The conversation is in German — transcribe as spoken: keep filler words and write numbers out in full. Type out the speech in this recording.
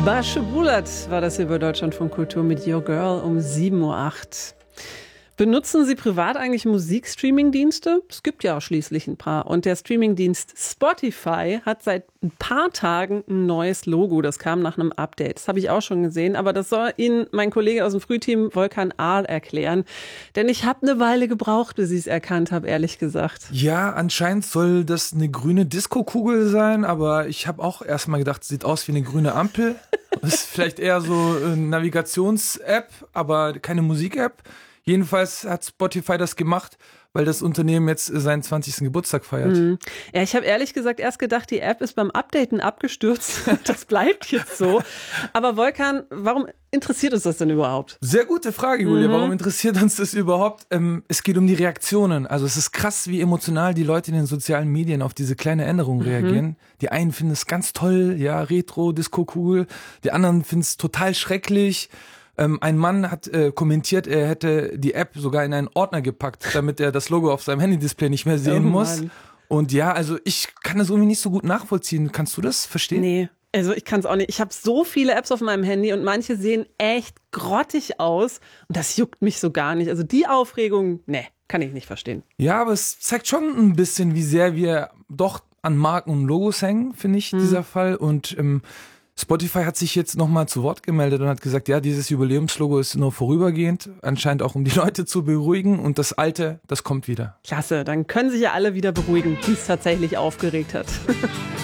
Basche Bulat war das hier bei Deutschlandfunk Kultur mit Your Girl um sieben Uhr acht. Benutzen Sie privat eigentlich Musikstreaming-Dienste? Es gibt ja auch schließlich ein paar. Und der Streamingdienst Spotify hat seit ein paar Tagen ein neues Logo. Das kam nach einem Update. Das habe ich auch schon gesehen. Aber das soll Ihnen mein Kollege aus dem Frühteam Volkan Aal erklären. Denn ich habe eine Weile gebraucht, bis ich es erkannt habe, ehrlich gesagt. Ja, anscheinend soll das eine grüne Disco-Kugel sein. Aber ich habe auch erst mal gedacht, sieht aus wie eine grüne Ampel. Das ist vielleicht eher so eine Navigations-App, aber keine Musik-App. Jedenfalls hat Spotify das gemacht, weil das Unternehmen jetzt seinen zwanzigsten Geburtstag feiert. Mhm. Ja, ich habe ehrlich gesagt erst gedacht, die App ist beim Updaten abgestürzt. Das bleibt jetzt so. Aber Volkan, warum interessiert uns das denn überhaupt? Sehr gute Frage, Julia. Mhm. Warum interessiert uns das überhaupt? Ähm, es geht um die Reaktionen. Also es ist krass, wie emotional die Leute in den sozialen Medien auf diese kleine Änderung mhm. reagieren. Die einen finden es ganz toll, ja, Retro, Disco cool. Die anderen finden es total schrecklich. Ähm, ein Mann hat äh, kommentiert, er hätte die App sogar in einen Ordner gepackt, damit er das Logo auf seinem Handy-Display nicht mehr sehen oh muss. Und ja, also ich kann das irgendwie nicht so gut nachvollziehen. Kannst du das verstehen? Nee, also ich kann es auch nicht. Ich habe so viele Apps auf meinem Handy und manche sehen echt grottig aus. Und das juckt mich so gar nicht. Also die Aufregung, nee, kann ich nicht verstehen. Ja, aber es zeigt schon ein bisschen, wie sehr wir doch an Marken und Logos hängen, finde ich, hm. dieser Fall. Und ähm, Spotify hat sich jetzt nochmal zu Wort gemeldet und hat gesagt, ja, dieses Jubiläumslogo ist nur vorübergehend, anscheinend auch um die Leute zu beruhigen und das alte, das kommt wieder. Klasse, dann können sich ja alle wieder beruhigen, die es tatsächlich aufgeregt hat.